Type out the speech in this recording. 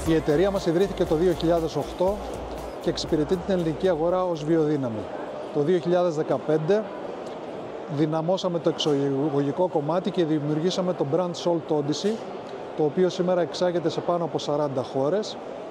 Η εταιρεία μας ιδρύθηκε το 2008 και εξυπηρετεί την ελληνική αγορά ως βιοδύναμη. Το 2015 δυναμώσαμε το εξαγωγικό κομμάτι και δημιουργήσαμε το brand Salt Odyssey, το οποίο σήμερα εξάγεται σε πάνω από 40 χώρες